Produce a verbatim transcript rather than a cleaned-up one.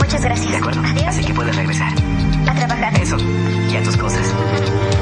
Muchas gracias. De acuerdo. Adiós. Así que puedes regresar. A trabajar. Eso. Y a tus cosas.